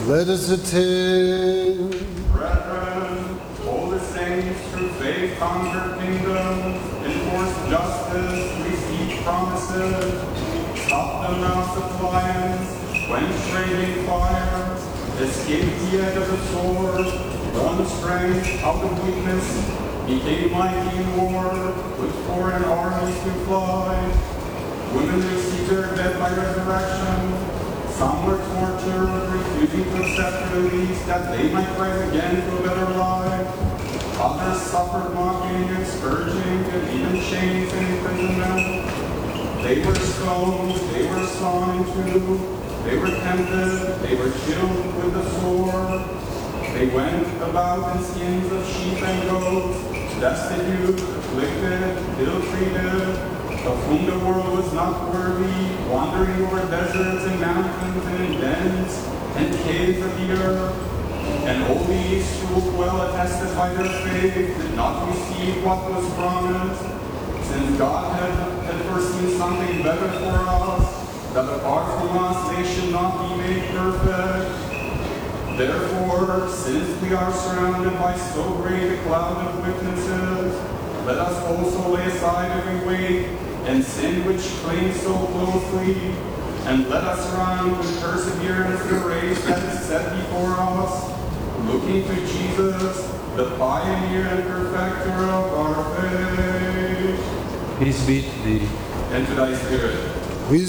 Let us attend. Brethren, hold the saints through faith conquer kingdoms, enforce justice, receive promises, stop the mouths of lions, quench raging fire, escape the edge of the sword, run strength out of weakness, became mighty in war, put foreign armies to fly. Women received their dead by resurrection. Some were tortured, refusing to accept release that they might rise again to a better life. Others suffered mocking and scourging and even chains and imprisonment. They were stoned, they were sawn in two, they were tempted, they were killed with the sword. They went about in skins of sheep and goats, destitute, afflicted, ill-treated, of whom the world was not worthy, wandering over deserts and mountains and in dens and caves of the earth. And all these who well attested by their faith did not receive what was promised, since God had foreseen something better for us, that apart from us they should not be made perfect. Therefore, since we are surrounded by so great a cloud of witnesses, let us also lay aside every weight and sin which clings so closely, and let us run with perseverance the race that is set before us, looking to Jesus, the pioneer and perfecter of our faith. Peace be to thee. And to thy spirit.